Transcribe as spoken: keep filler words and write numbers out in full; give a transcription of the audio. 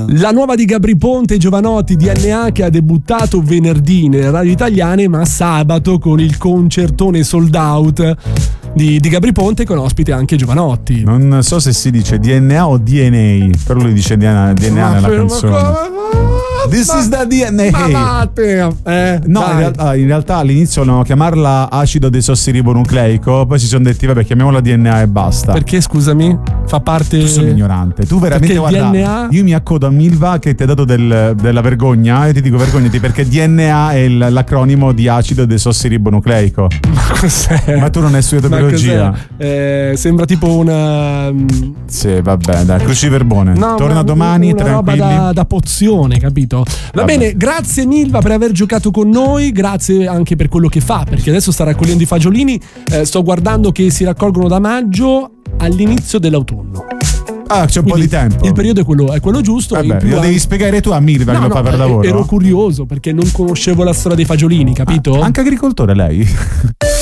La nuova di Gabry Ponte e Jovanotti, D N A, che ha debuttato venerdì nelle radio italiane, ma sabato con il concertone sold out di, di Gabry Ponte, con ospite anche Jovanotti. Non so se si dice D N A o D N A, però lui dice D N A, D N A nella canzone. This ma, is the D N A. Ma eh, no, in realtà, in realtà all'inizio volevano chiamarla acido desossiribonucleico, poi si sono detti vabbè, chiamiamola D N A e basta. Perché, scusami, fa parte. Tu sei ignorante. Tu veramente, guarda, D N A... io mi accodo a Milva che ti ha dato del, della vergogna e ti dico vergognati, perché D N A è il, l'acronimo di acido desossiribonucleico. Ma cos'è? Ma tu non hai studiato biologia. Eh, sembra tipo una. Sì, vabbè, dai, cruciverbone. No, torna una, domani, una tranquilli. Roba da, da pozione, capito? Va vabbè. Bene, grazie Milva per aver giocato con noi, grazie anche per quello che fa, perché adesso sta raccogliendo i fagiolini. Eh, sto guardando che si raccolgono da maggio all'inizio dell'autunno. Ah, c'è un Quindi po' di tempo. Il periodo è quello, è quello giusto. Vabbè, lo devi spiegare tu a Milva che no, lo no, fa per eh, lavoro. Ero curioso perché non conoscevo la storia dei fagiolini, capito? Ah, anche agricoltore lei?